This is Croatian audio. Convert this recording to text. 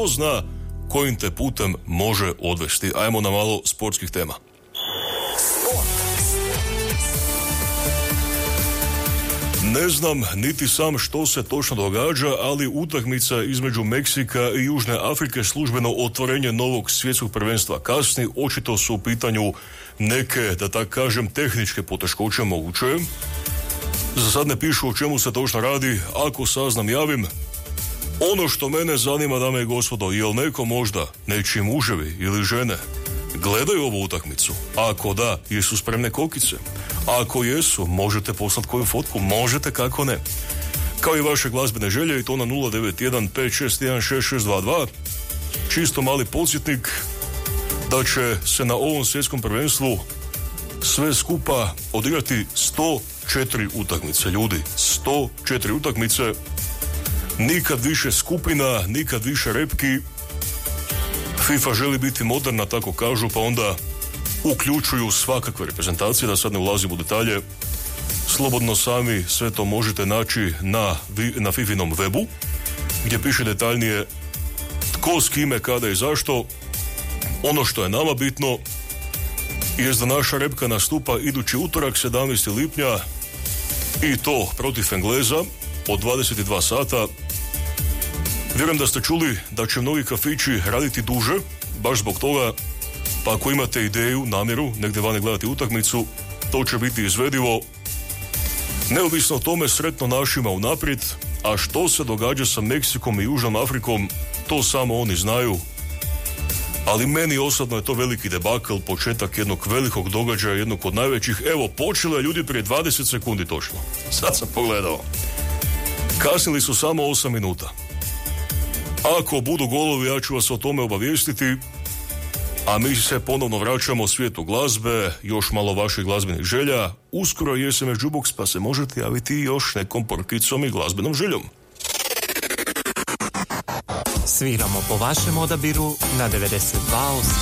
tko zna kojim te putem može odvesti. Ajmo na malo sportskih tema. Ne znam niti sam što se točno događa, ali utakmica između Meksika i Južne Afrike, službeno otvorenje novog svjetskog prvenstva kasni. Očito su u pitanju neke, da tako kažem, tehničke poteškoće moguće. Za sad ne pišu o čemu se točno radi, ako saznam javim. Ono što mene zanima, dame i gospodo, je li neko možda, nečiji muževi ili žene, gledaju ovu utakmicu? Ako da, jesu spremne kokice? Ako jesu, možete poslati koju fotku? Možete, kako ne? Kao i vaše glazbene želje, i to na 091 561 6622. Čisto mali podsjetnik da će se na ovom svjetskom prvenstvu sve skupa odigrati 104 utakmice. Ljudi, 104 utakmice. Nikad više skupina, nikad više repki. FIFA želi biti moderna, tako kažu, pa onda uključuju svakakve reprezentacije, da sad ne ulazim u detalje. Slobodno sami sve to možete naći na FIFInom webu, gdje piše detaljnije tko s kime, kada i zašto. Ono što je nama bitno je da naša repka nastupa idući utorak, 17. lipnja, i to protiv Engleza od 22 sata. Vjerujem da ste čuli da će mnogi kafići raditi duže, baš zbog toga, pa ako imate ideju, namjeru, negdje vani gledati utakmicu, to će biti izvedivo. Neovisno o tome, sretno našima unaprijed, a što se događa sa Meksikom i Južnom Afrikom, to samo oni znaju. Ali meni osobno je to veliki debakl, početak jednog velikog događaja, jednog od najvećih. Evo, počelo je, ljudi, prije 20 sekundi točno. Sad sam pogledao. Kasnili su samo 8 minuta. Ako budu golovi, ja ću vas o tome obavijestiti, a mi se ponovno vraćamo u svijetu glazbe, još malo vaših glazbenih želja. Uskoro je SMS Jukebox, pa se možete javiti još nekom porkicom i glazbenom željom. Sviramo po vašem odabiru na 92.8.